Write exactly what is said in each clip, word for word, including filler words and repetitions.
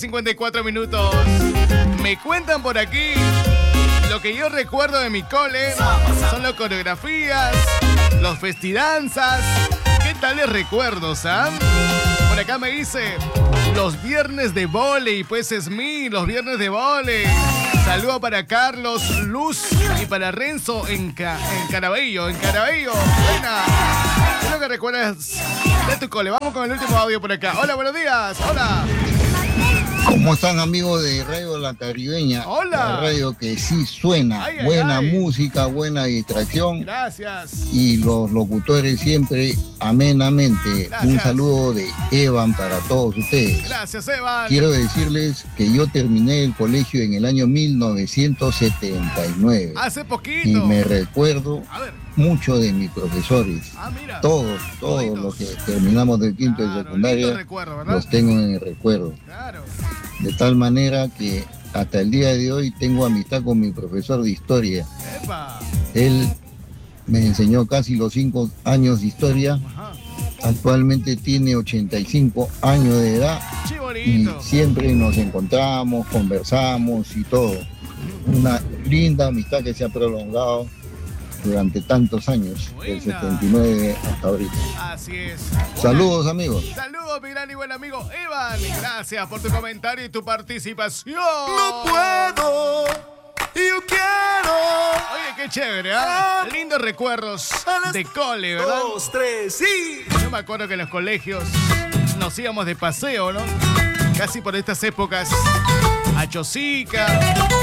cincuenta y cuatro minutos. Me cuentan por aquí lo que yo recuerdo de mi cole. Son las coreografías, los festidanzas. ¿Qué tales recuerdos, ah? Por acá me dice los viernes de vóley, pues es mí, los viernes de vóley. Saludo para Carlos, Luz y para Renzo en, Ca en Caraballo, en Caraballo. Buena. ¿Qué es lo que recuerdas de tu cole? Vamos con el último audio por acá. Hola, buenos días. Hola. ¿Cómo están, amigos de Radio La Caribeña? Hola. La radio que sí suena. Ay, ay, buena ay. música, buena distracción. Gracias. Y los locutores siempre amenamente. Gracias. Un saludo de Evan para todos ustedes. Gracias, Evan. Quiero decirles que yo terminé el colegio en el año mil novecientos setenta y nueve. Hace poquito. Y me recuerdo mucho de mis profesores. Ah, mira. Todos, todos los que terminamos del quinto Claro, de secundaria, lindo recuerdo, ¿verdad? los tengo en el recuerdo. Claro. De tal manera que hasta el día de hoy tengo amistad con mi profesor de historia. Epa. Él me enseñó casi los cinco años de historia. Ajá. Actualmente tiene ochenta y cinco años de edad. Qué Y bonito. siempre nos encontramos, conversamos y todo. Una linda amistad que se ha prolongado durante tantos años, del Buena. setenta y nueve hasta ahorita. Así es. Saludos, amigos. Saludos, mi gran y buen amigo Evan. Gracias por tu comentario y tu participación. No puedo, yo quiero. Oye, qué chévere, ¿ah? Lindos recuerdos de cole, ¿verdad? Dos, tres, sí. Yo me acuerdo que en los colegios nos íbamos de paseo, ¿no? Casi por estas épocas. A Chosica.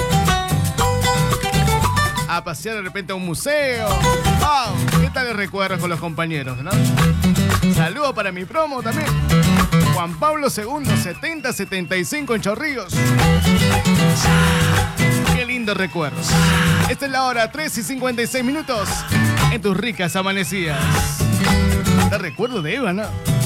A pasear de repente a un museo. ¡Wow! ¿Qué tal los recuerdos con los compañeros, no? Saludo para mi promo también. Juan Pablo segundo, setenta setenta y cinco en Chorrillos. Qué lindos recuerdos. Esta es la hora, tres y cincuenta y seis minutos. En tus ricas amanecidas. Te recuerdo de Eva, ¿no?